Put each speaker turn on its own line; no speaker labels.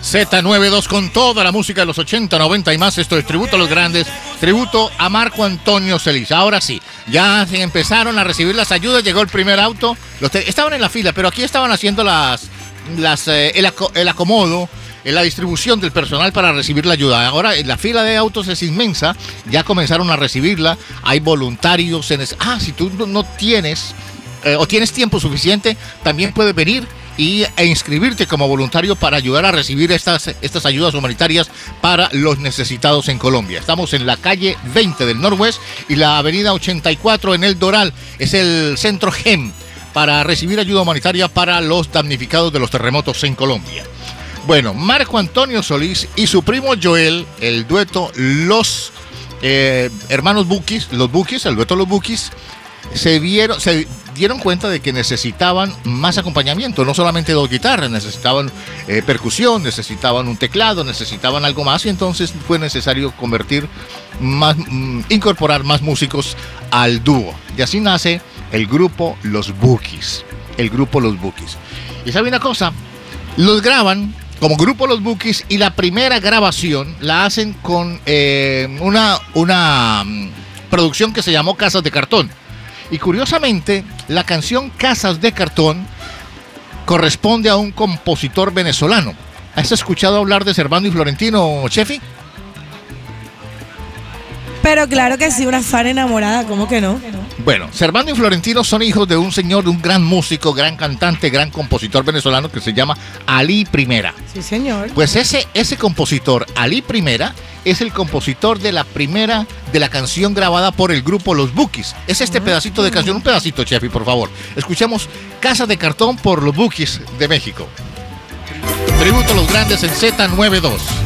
Z92 con toda la música de los 80, 90 y más. Esto es tributo a los grandes, tributo a Marco Antonio Solís. Ahora sí, ya se empezaron a recibir las ayudas, llegó el primer auto. Estaban en la fila, pero aquí estaban haciendo el acomodo, la distribución del personal para recibir la ayuda. Ahora la fila de autos es inmensa, ya comenzaron a recibirla. Hay voluntarios. Si tú no tienes o tienes tiempo suficiente, también puedes venir e inscribirte como voluntario para ayudar a recibir estas ayudas humanitarias para los necesitados en Colombia. Estamos en la calle 20 del Norwest y la avenida 84 en El Doral. Es el centro GEM para recibir ayuda humanitaria para los damnificados de los terremotos en Colombia. Bueno, Marco Antonio Solís y su primo Joel, el dueto Los Hermanos Bukis, el dueto Los Bukis, se dieron cuenta de que necesitaban más acompañamiento, no solamente dos guitarras, necesitaban percusión, necesitaban un teclado, necesitaban algo más, y entonces fue necesario incorporar más músicos al dúo. Y así nace el grupo Los Bukis. Y sabe una cosa, los graban como grupo Los Bukis y la primera grabación la hacen con una producción que se llamó Casas de Cartón. Y curiosamente, la canción Casas de Cartón corresponde a un compositor venezolano. ¿Has escuchado hablar de Servando y Florentino, Chefi?
Pero claro que sí, una fan enamorada, ¿cómo que no?
Bueno, Servando y Florentino son hijos de un señor, de un gran músico, gran cantante, gran compositor venezolano que se llama Ali Primera.
Sí, señor.
Pues ese compositor, Ali Primera, es el compositor de la canción grabada por el grupo Los Bukis. Es este pedacito de canción, un pedacito, Chefi, por favor. Escuchemos Casa de Cartón por Los Bukis de México. Tributo a los grandes en Z92.